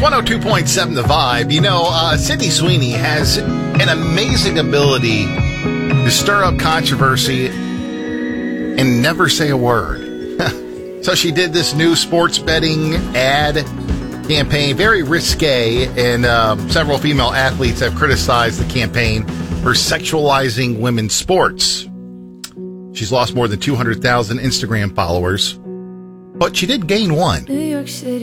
102.7 The Vibe. You know, Sydney Sweeney has an amazing ability to stir up controversy and never say a word. So she did this new sports betting ad campaign, very risque, and several female athletes have criticized the campaign for sexualizing women's sports. She's lost more than 200,000 Instagram followers, but she did gain one. New York City.